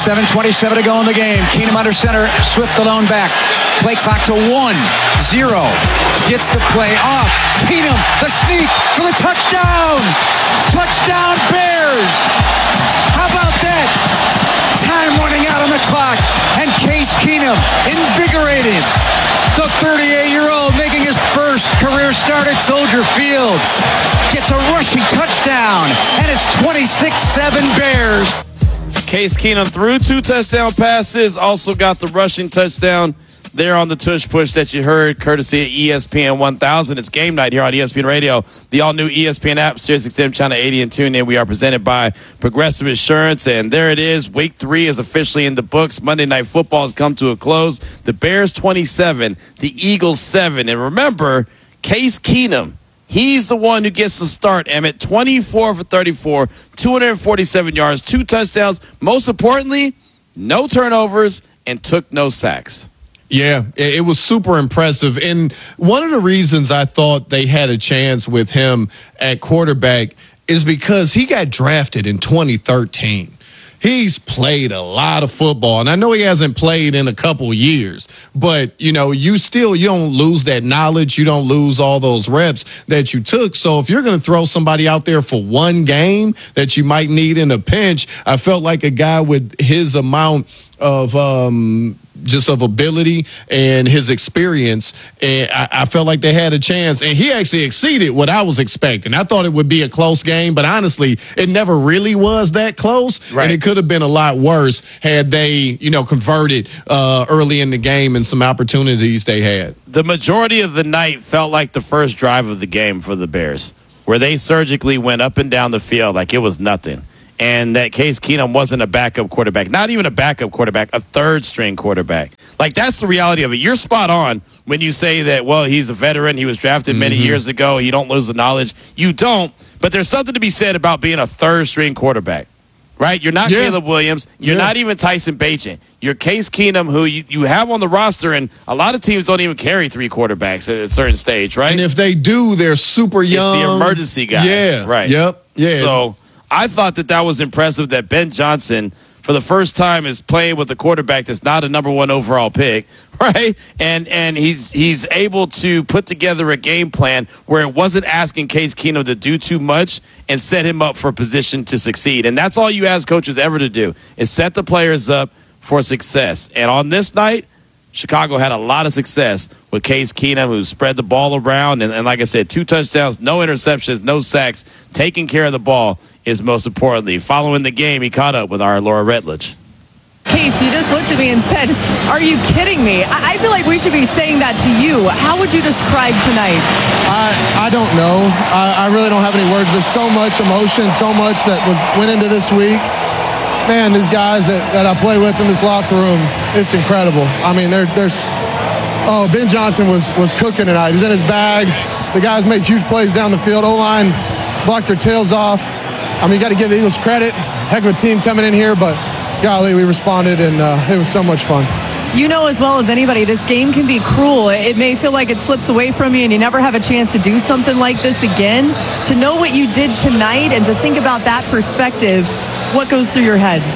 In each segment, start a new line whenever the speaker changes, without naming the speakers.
7:27 to go in the game. Keenum under center. Swift alone back. Play clock to 1-0. Gets the play off. Keenum, the sneak for the touchdown. Touchdown Bears. How about that? Time running out on the clock. And Case Keenum, invigorated. The 38-year-old making his first career start at Soldier Field. Gets a rushing touchdown. And it's 26-7 Bears.
Case Keenum threw 2 touchdown passes, also got the rushing touchdown there on the tush push that you heard, courtesy of ESPN 1000. It's game night here on ESPN Radio, the all-new ESPN app, SiriusXM Channel 80 and TuneIn. We are presented by Progressive Insurance, and there it is. Week 3 is officially in the books. Monday Night Football has come to a close. The Bears 27, the Eagles 7. And remember, Case Keenum, he's the one who gets the start, Emmett. 24 for 34, 247 yards, 2 touchdowns. Most importantly, no turnovers and took no sacks.
Yeah, it was super impressive. And one of the reasons I thought they had a chance with him at quarterback is because he got drafted in 2013. He's played a lot of football, and I know he hasn't played in a couple years, but, you don't lose that knowledge. You don't lose all those reps that you took. So if you're going to throw somebody out there for one game that you might need in a pinch, I felt like a guy with his amount of of ability and his experience, and I felt like they had a chance, and he actually exceeded what I was expecting. I thought it would be a close game, but honestly, it never really was that close, right. And it could have been a lot worse had they, converted early in the game and some opportunities they had.
The majority of the night felt like the first drive of the game for the Bears, where they surgically went up and down the field like it was nothing. And that Case Keenum wasn't a backup quarterback, not even a backup quarterback, a third-string quarterback. Like, that's the reality of it. You're spot on when you say that, well, he's a veteran. He was drafted many years ago. You don't lose the knowledge. You don't, but there's something to be said about being a third-string quarterback, right? You're not Caleb Williams. You're not even Tyson Bagent. You're Case Keenum, who you have on the roster, and a lot of teams don't even carry 3 quarterbacks at a certain stage, right?
And if they do, they're super young.
It's the emergency guy.
Yeah.
Right.
Yep. Yeah.
So I thought that was impressive that Ben Johnson, for the first time, is playing with a quarterback that's not a number 1 overall pick, right? And he's able to put together a game plan where it wasn't asking Case Keenum to do too much and set him up for a position to succeed. And that's all you ask coaches ever to do, is set the players up for success. And on this night, Chicago had a lot of success with Case Keenum, who spread the ball around. And like I said, 2 touchdowns, no interceptions, no sacks, taking care of the ball is most importantly. Following the game, he caught up with our Laura Retledge.
Case, you just looked at me and said, "Are you kidding me?" I feel like we should be saying that to you. How would you describe tonight?
I don't know. I really don't have any words. There's so much emotion, so much that went into this week. Man, these guys that I play with in this locker room, it's incredible. I mean, Ben Johnson was cooking tonight. He was in his bag. The guys made huge plays down the field. O-line blocked their tails off. I mean, you got to give the Eagles credit. Heck of a team coming in here, but golly, we responded, and it was so much fun.
You know as well as anybody, this game can be cruel. It may feel like it slips away from you and you never have a chance to do something like this again. To know what you did tonight and to think about that perspective, what goes through your head?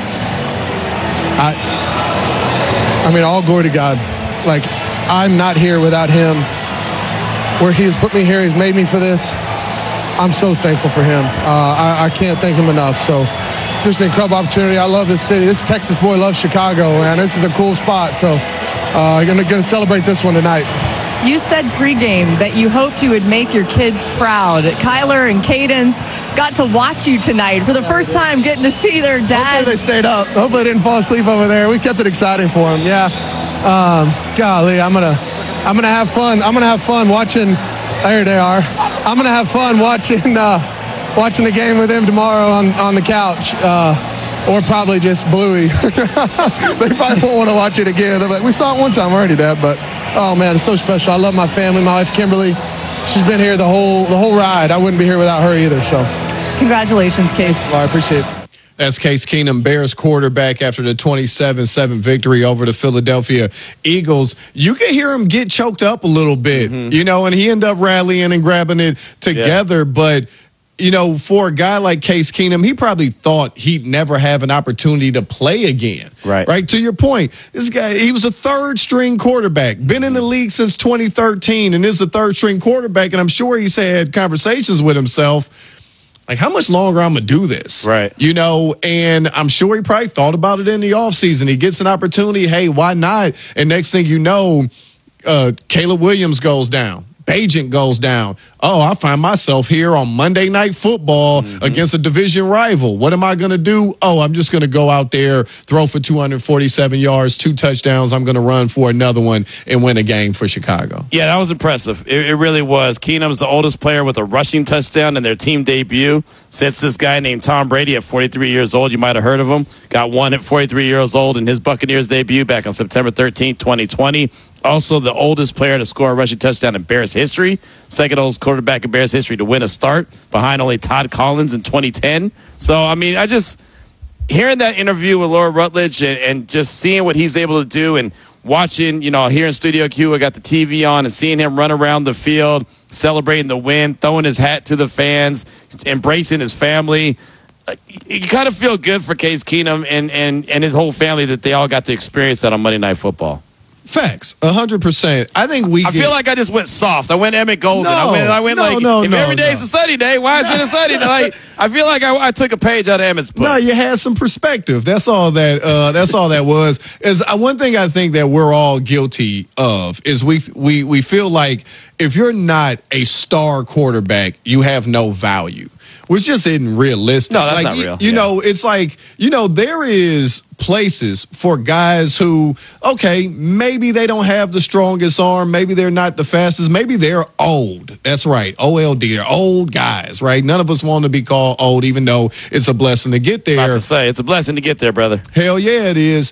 I mean, all glory to God. Like, I'm not here without him. Where he has put me here, he's made me for this. I'm so thankful for him. I can't thank him enough. So just an incredible opportunity. I love this city. This Texas boy loves Chicago, man. This is a cool spot. So I'm going to celebrate this one tonight.
You said pregame that you hoped you would make your kids proud. Kyler and Cadence got to watch you tonight for the first time, getting to see their dad.
Hopefully they stayed up. Hopefully they didn't fall asleep over there. We kept it exciting for them. Yeah. Golly, I'm gonna have fun. I'm gonna have fun watching. There they are. I'm gonna have fun watching the game with them tomorrow on the couch, or probably just Bluey. They probably won't want to watch it again. They're like, we saw it one time already, Dad. But oh man, it's so special. I love my family. My wife Kimberly. She's been here the whole ride. I wouldn't be here without her either. So,
congratulations, Case.
Well, I appreciate it.
That's Case Keenum, Bears quarterback, after the 27-7 victory over the Philadelphia Eagles. You can hear him get choked up a little bit, and he ended up rallying and grabbing it together. Yeah. But for a guy like Case Keenum, he probably thought he'd never have an opportunity to play again. Right. To your point, this guy, he was a third-string quarterback, been in the league since 2013, and is a third-string quarterback, and I'm sure he's had conversations with himself, like, how much longer I'm going to do this?
Right.
And I'm sure he probably thought about it in the offseason. He gets an opportunity. Hey, why not? And next thing you know, Caleb Williams goes down. Agent goes down. Oh, I find myself here on Monday Night Football against a division rival. What am I going to do? Oh, I'm just going to go out there, throw for 247 yards, 2 touchdowns. I'm going to run for another one and win a game for Chicago.
Yeah, that was impressive. It really was. Keenum's the oldest player with a rushing touchdown in their team debut since this guy named Tom Brady at 43 years old. You might have heard of him. Got one at 43 years old in his Buccaneers debut back on September 13, 2020. Also, the oldest player to score a rushing touchdown in Bears history. Second oldest quarterback in Bears history to win a start, behind only Todd Collins in 2010. So, I mean, hearing that interview with Laura Rutledge and just seeing what he's able to do and watching, here in Studio Q, I got the TV on and seeing him run around the field, celebrating the win, throwing his hat to the fans, embracing his family. You kind of feel good for Case Keenum and his whole family that they all got to experience that on Monday Night Football.
Facts, 100%. I think I
feel like I just went soft. I went Emmett Golden.
No,
if every day is a sunny day, why is it a sunny day? Like, I feel like I took a page out of Emmett's book.
No, you had some perspective. That's all that. That's all that was. Is one thing I think that we're all guilty of is we feel like if you're not a star quarterback, you have no value, which just isn't realistic.
No, that's not real.
You know, it's like there is places for guys who, okay, maybe they don't have the strongest arm, maybe they're not the fastest, maybe they're old. That's right, OLD, they're old guys, right? None of us want to be called old, even though it's a blessing to get there.
About to say, it's a blessing to get there, brother.
Hell yeah, it is.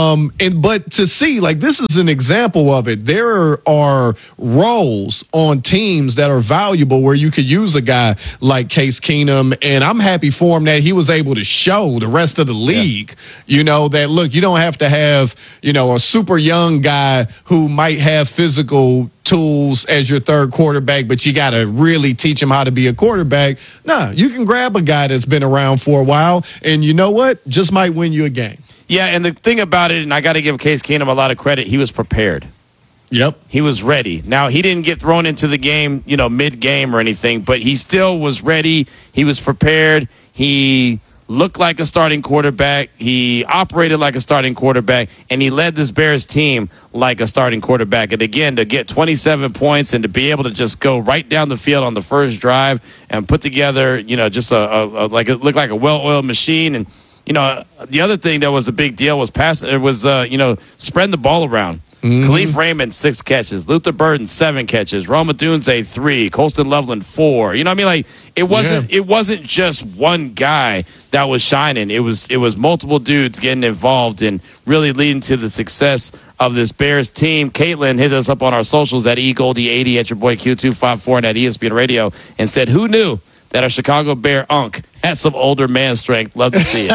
But to see, like, this is an example of it. There are roles on teams that are valuable where you could use a guy like Case Keenum, and I'm happy for him that he was able to show the rest of the league, that, look, you don't have to have, a super young guy who might have physical tools as your third quarterback, but you got to really teach him how to be a quarterback. No, you can grab a guy that's been around for a while, and you know what? Just might win you a game.
Yeah, and the thing about it, and I got to give Case Keenum a lot of credit, he was prepared.
Yep.
He was ready. Now, he didn't get thrown into the game, mid-game or anything, but he still was ready. He was prepared. He looked like a starting quarterback. He operated like a starting quarterback, and he led this Bears team like a starting quarterback. And again, to get 27 points and to be able to just go right down the field on the first drive and put together, just like it looked like a well-oiled machine. And the other thing that was a big deal was spreading the ball around. Khalif Raymond, 6 catches. Luther Burden, 7 catches. Rome Odunze, 3. Colston Loveland, 4. You know what I mean? Like, it wasn't just one guy that was shining. It was multiple dudes getting involved and really leading to the success of this Bears team. Caitlin hit us up on our socials at eGoldie80 at your boy Q254 and at ESPN Radio and said, who knew that a Chicago Bear unk had some older man strength? Love to see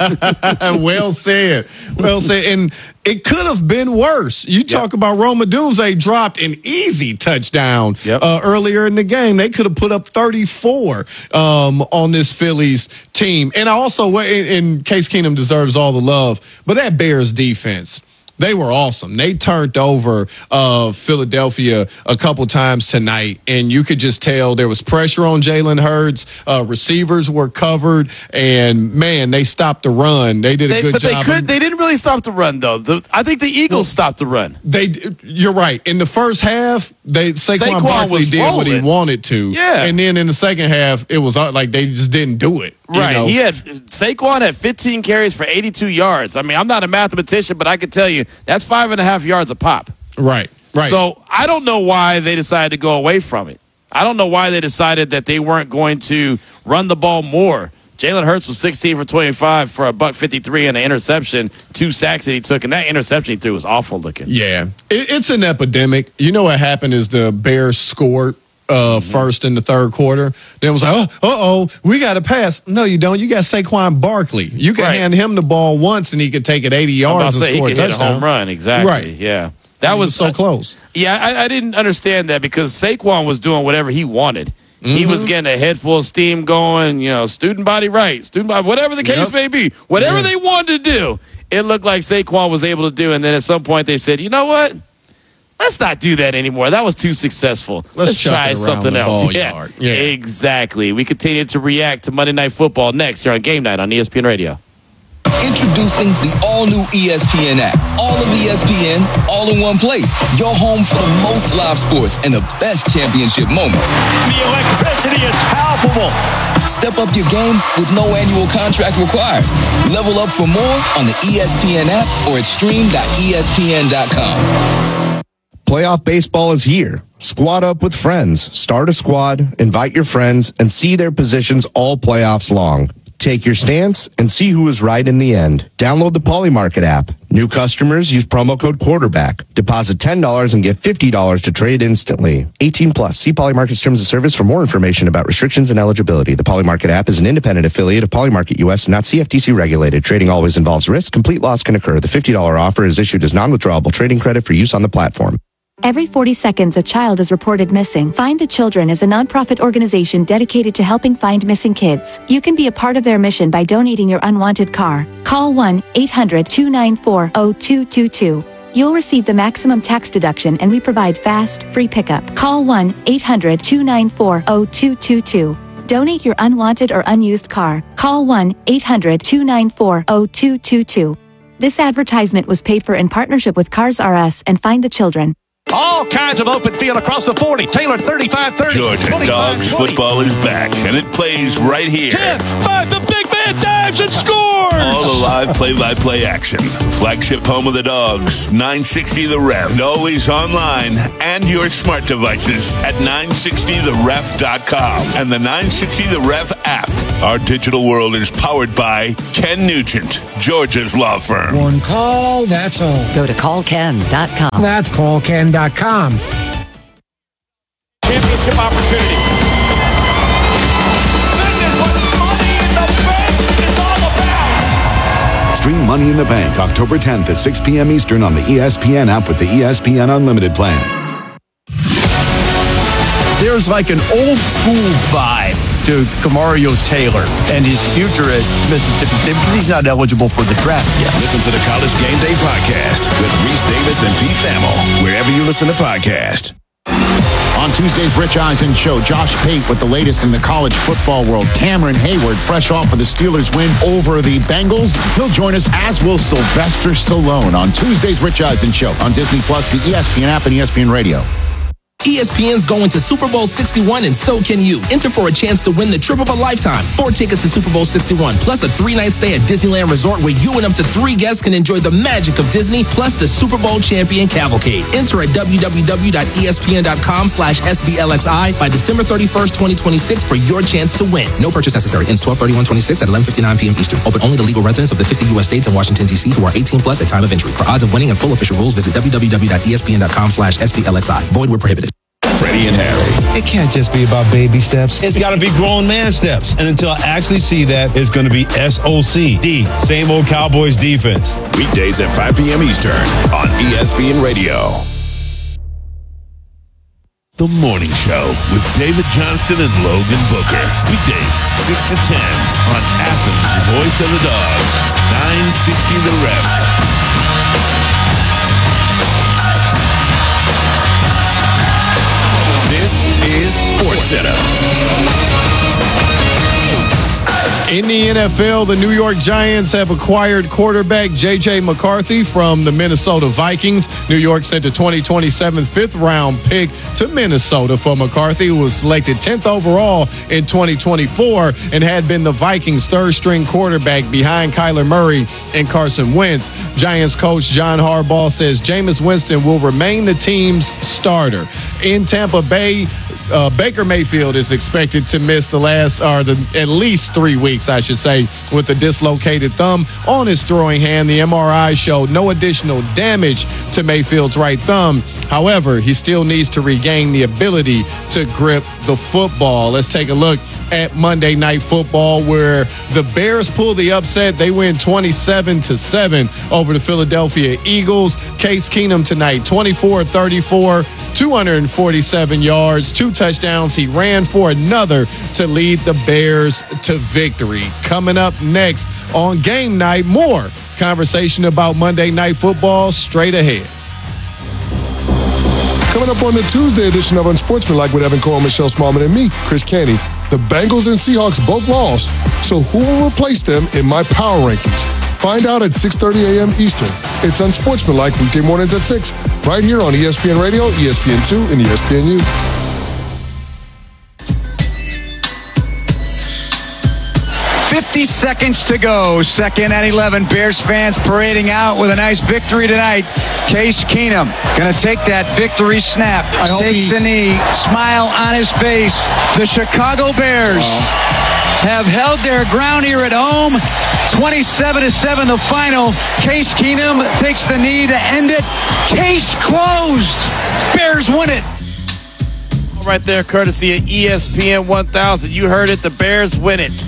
it.
Well said. Well said. And it could have been worse. You talk about Rome Odunze dropped an easy touchdown earlier in the game. They could have put up 34 on this Phillies team. And also, in Case Keenum deserves all the love, but that Bears defense, they were awesome. They turned over Philadelphia a couple times tonight, and you could just tell there was pressure on Jalen Hurts. Receivers were covered, and, man, they stopped the run. They did a good job.
But they didn't really stop the run, though. I think the Eagles stopped the run.
You're right. In the first half, Saquon Barkley did rolling what he wanted to.
Yeah.
And then in the second half, it was like they just didn't do it.
Right. Saquon had 15 carries for 82 yards. I mean, I'm not a mathematician, but I can tell you that's 5.5 yards a pop.
Right.
So I don't know why they decided to go away from it. I don't know why they decided that they weren't going to run the ball more. Jalen Hurts was 16 for 25 for $153 and an interception, 2 sacks that he took, and that interception he threw was awful looking.
Yeah. It's an epidemic. You know what happened is the Bears scored first in the third quarter. Then it was like, we got to pass. No, you don't. You got Saquon Barkley. You can hand him the ball once, and he could take it 80 yards and score a touchdown.
Hit a home run, exactly.
Right.
Yeah. That was
so close.
Yeah, I didn't understand that because Saquon was doing whatever he wanted. He was getting a head full of steam going, student body right, student body, whatever the case may be, whatever they wanted to do, it looked like Saquon was able to do. And then at some point they said, you know what? Let's not do that anymore. That was too successful. Let's try something else. Yeah, exactly. We continue to react to Monday Night Football next here on Game Night on ESPN Radio.
Introducing the all-new ESPN app. All of ESPN, all in one place. Your home for the most live sports and the best championship moments.
The electricity is palpable.
Step up your game with no annual contract required. Level up for more on the ESPN app or at stream.espn.com.
Playoff baseball is here. Squad up with friends. Start a squad, invite your friends, and see their positions all playoffs long. Take your stance and see who is right in the end. Download the Polymarket app. New customers use promo code quarterback. Deposit $10 and get $50 to trade instantly. 18 plus. See Polymarket's terms of service for more information about restrictions and eligibility. The Polymarket app is an independent affiliate of Polymarket US and not CFTC regulated. Trading always involves risk. Complete loss can occur. The $50 offer is issued as non-withdrawable trading credit for use on the platform.
Every 40 seconds, a child is reported missing. Find the Children is a nonprofit organization dedicated to helping find missing kids. You can be a part of their mission by donating your unwanted car. Call 1-800-294-0222. You'll receive the maximum tax deduction and we provide fast, free pickup. Call 1-800-294-0222. Donate your unwanted or unused car. Call 1-800-294-0222. This advertisement was paid for in partnership with Cars R Us and Find the Children.
All kinds of open field across the 40. Taylor 35-30.
Georgia Dogs football is back, and it plays right here.
10-5, the big man dives and scores!
All the live play-by-play action. Flagship home of the Dogs, 960 The Ref. And always online and your smart devices at 960theref.com and the 960 The Ref app. Our digital world is powered by Ken Nugent, Georgia's law firm.
One call, that's all.
Go to callken.com.
That's callken.com.
Championship opportunity. This is what Money in the Bank is all about.
Stream Money in the Bank October 10th at 6 p.m. Eastern on the ESPN app with the ESPN Unlimited plan.
There's like an old school vibe to Kamario Taylor and his future at Mississippi State because he's not eligible for the draft yet.
Listen to the College Game Day podcast with Reese Davis and Pete Thamel, wherever you listen to podcasts.
On Tuesday's Rich Eisen Show, Josh Pate with the latest in the college football world. Cameron Hayward, fresh off of the Steelers' win over the Bengals. He'll join us, as will Sylvester Stallone, on Tuesday's Rich Eisen Show on Disney+, the ESPN app, and ESPN Radio.
ESPN's going to Super Bowl 61 and so can you. Enter for a chance to win the trip of a lifetime. 4 tickets to Super Bowl 61 plus a 3-night stay at Disneyland Resort where you and up to 3 guests can enjoy the magic of Disney plus the Super Bowl champion cavalcade. Enter at www.espn.com/SBLXI by December 31st, 2026 for your chance to win. No purchase necessary. Ends 12/31/26 at 11:59 p.m. Eastern. Open only to legal residents of the 50 U.S. states and Washington, D.C. who are 18 plus at time of entry. For odds of winning and full official rules, visit www.espn.com/SBLXI. Void where prohibited.
Freddie and Harry.
It can't just be about baby steps. It's got to be grown man steps. And until I actually see that, it's going to be SOC. Same old Cowboys defense.
Weekdays at 5 p.m. Eastern on ESPN Radio. The Morning Show with David Johnston and Logan Booker. Weekdays, 6 to 10 on Athens' Voice of the Dogs. 960 The Ref. This is SportsCenter.
In the NFL, the New York Giants have acquired quarterback J.J. McCarthy from the Minnesota Vikings. New York sent a 2027 fifth-round pick to Minnesota for McCarthy, who was selected 10th overall in 2024 and had been the Vikings' third-string quarterback behind Kyler Murray and Carson Wentz. Giants coach John Harbaugh says Jameis Winston will remain the team's starter. In Tampa Bay, Baker Mayfield is expected to miss at least 3 weeks, I should say, with a dislocated thumb on his throwing hand. The MRI showed no additional damage to Mayfield's right thumb. However, he still needs to regain the ability to grip the football. Let's take a look at Monday Night Football, where the Bears pull the upset. They win 27-7 over the Philadelphia Eagles. Case Keenum tonight, 24-34, 247 yards, 2 touchdowns. He ran for another to lead the Bears to victory. Coming up next on Game Night, more conversation about Monday Night Football straight ahead.
Coming up on the Tuesday edition of Unsportsmanlike with Evan Cole, Michelle Smallman, and me, Chris Canty. The Bengals and Seahawks both lost, so who will replace them in my power rankings? Find out at 6:30 a.m. Eastern. It's Unsportsmanlike weekday mornings at 6, right here on ESPN Radio, ESPN2, and ESPNU.
50 seconds to go. Second and 11. Bears fans parading out with a nice victory tonight. Case Keenum going to take that victory snap. Takes a knee. Smile on his face. The Chicago Bears have held their ground here at home. 27-7 the final. Case Keenum takes the knee to end it. Case closed. Bears win it.
Right there, courtesy of ESPN 1000. You heard it. The Bears win it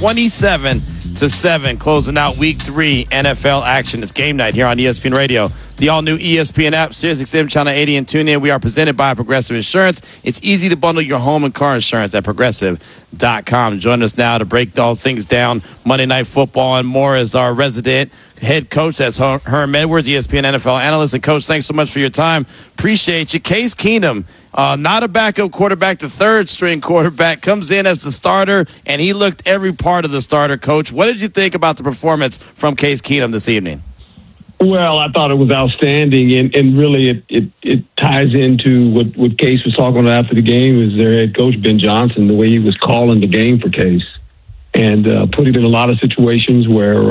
27-7, closing out week 3 NFL action. It's Game Night here on ESPN Radio. The all-new ESPN app, SiriusXM Channel 80, and tune in. We are presented by Progressive Insurance. It's easy to bundle your home and car insurance at Progressive.com. Join us now to break all things down. Monday Night Football and more is our resident head coach. That's Herm Edwards, ESPN NFL analyst. And, Coach, thanks so much for your time. Appreciate you. Case Keenum, not a backup quarterback, the third-string quarterback, comes in as the starter, and he looked every part of the starter. Coach, what did you think about the performance from Case Keenum this evening?
Well, I thought it was outstanding, and really it ties into what Case was talking about after the game is their head coach, Ben Johnson, the way he was calling the game for Case, and put him in a lot of situations where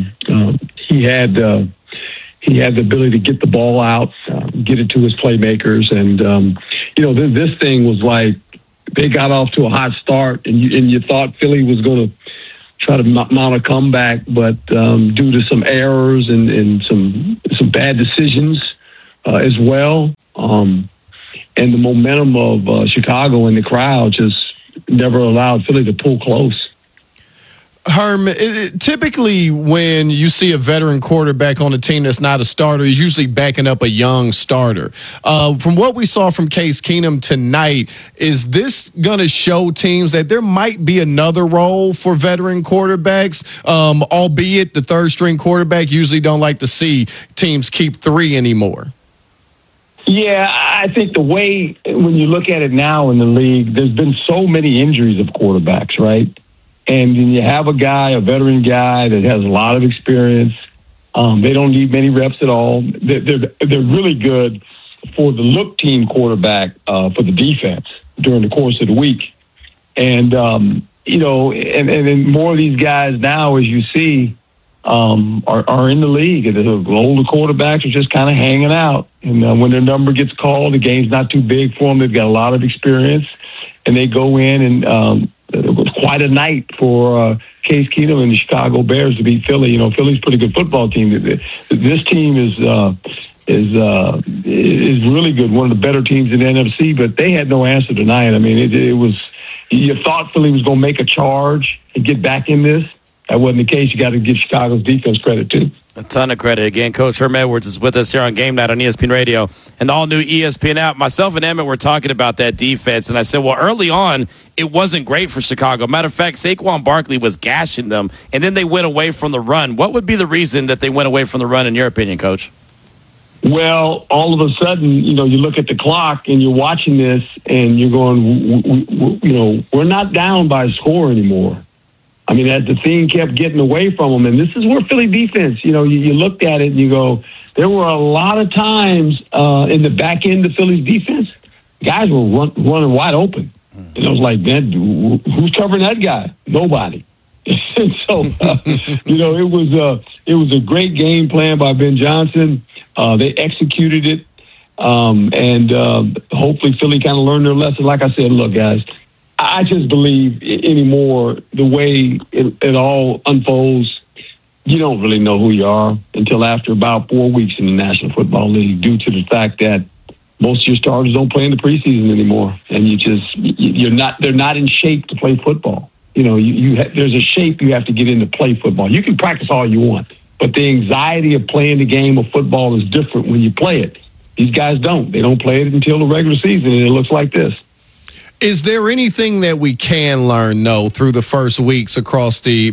he had the ability to get the ball out, get it to his playmakers, and this thing was like they got off to a hot start, and you thought Philly was going to try to mount a comeback, but due to some errors and some bad decisions as well, and the momentum of Chicago and the crowd just never allowed Philly to pull close.
Herm, typically when you see a veteran quarterback on a team that's not a starter, he's usually backing up a young starter. From what we saw from Case Keenum tonight, is this going to show teams that there might be another role for veteran quarterbacks, albeit the third-string quarterback usually don't like to see teams keep 3 anymore?
Yeah, I think the way, when you look at it now in the league, there's been so many injuries of quarterbacks, right? And then you have a veteran guy that has a lot of experience. They don't need many reps at all. They're really good for the look team quarterback for the defense during the course of the week. And, and more of these guys now, as you see, are in the league. The older quarterbacks are just kind of hanging out. And when their number gets called, the game's not too big for them. They've got a lot of experience. And they go in and it was quite a night for Case Keenum and the Chicago Bears to beat Philly. Philly's a pretty good football team. This team is really good, one of the better teams in the NFC, but they had no answer tonight. I mean, it was, you thought Philly was going to make a charge and get back in this. That wasn't the case. You got to give Chicago's defense credit, too.
A ton of credit. Again, Coach Herm Edwards is with us here on Game Night on ESPN Radio and the all-new ESPN app. Myself and Emmett were talking about that defense, and I said, well, early on, it wasn't great for Chicago. Matter of fact, Saquon Barkley was gashing them, and then they went away from the run. What would be the reason that they went away from the run, in your opinion, Coach?
Well, all of a sudden, you look at the clock, and you're watching this, and you're going, we're not down by a score anymore. I mean, as the thing kept getting away from them, and this is where Philly defense, you looked at it and you go, there were a lot of times in the back end of Philly's defense, guys were running wide open. And I was like, man, who's covering that guy? Nobody. And so, it was a great game plan by Ben Johnson. They executed it, and hopefully Philly kind of learned their lesson. Like I said, look, guys, I just believe anymore the way it all unfolds, you don't really know who you are until after about 4 weeks in the National Football League, due to the fact that most of your starters don't play in the preseason anymore, and they're not in shape to play football. There's a shape you have to get in to play football. You can practice all you want, but the anxiety of playing the game of football is different when you play it. These guys don't. They don't play it until the regular season, and it looks like this.
Is there anything that we can learn, though, through the first 3 weeks across the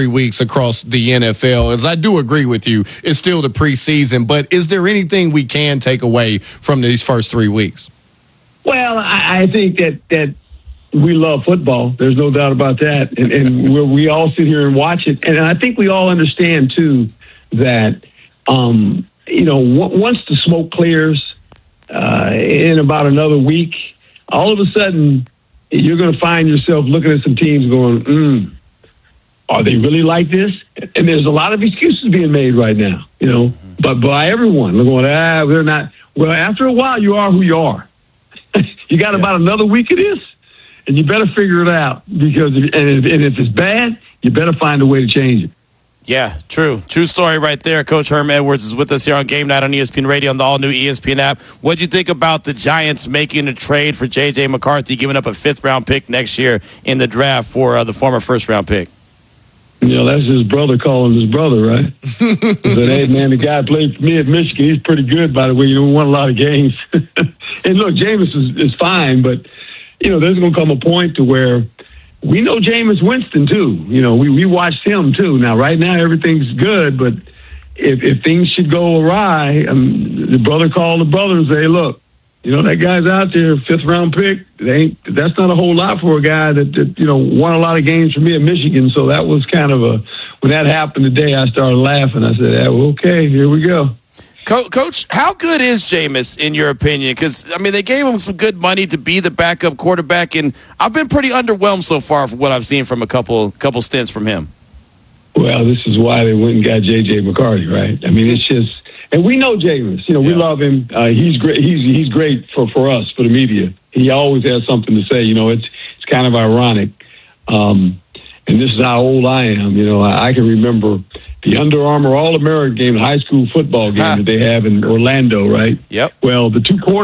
NFL? As I do agree with you, it's still the preseason, but is there anything we can take away from these first 3 weeks?
Well, I think that we love football. There's no doubt about that. And we all sit here and watch it. And I think we all understand, too, that, once the smoke clears in about another week, all of a sudden, you're going to find yourself looking at some teams going, are they really like this? And there's a lot of excuses being made right now, but by everyone. They're going, they're not. Well, after a while, you are who you are. You got about another week of this, and you better figure it out. Because if it's bad, you better find a way to change it.
Yeah, true story right there. Coach Herm Edwards is with us here on Game Night on ESPN Radio and the all-new ESPN app. What'd you think about the Giants making a trade for J.J. McCarthy, giving up a 5th-round pick next year in the draft for the former 1st-round pick?
That's his brother calling his brother, right? But, hey, man, the guy played for me at Michigan. He's pretty good, by the way. We won a lot of games. And, look, Jameis is fine, but, there's going to come a point to where we know Jameis Winston, too. We watched him, too. Now, right now, everything's good, but if things should go awry, the brother called the brother and say, look, that guy's out there, 5th-round pick. That's not a whole lot for a guy that won a lot of games for me at Michigan. So that was kind of when that happened today, I started laughing. I said, okay, here we go.
Coach, how good is Jameis in your opinion? Because, they gave him some good money to be the backup quarterback, and I've been pretty underwhelmed so far from what I've seen from a couple stints from him.
Well, this is why they went and got J.J. McCarthy, right? It's just, and we know Jameis. We love him. He's great. He's great for us, for the media. He always has something to say. It's kind of ironic. And this is how old I am. I can remember the Under Armour All-American game, high school football game that they have in Orlando, right?
Yep.
Well, the two quarterbacks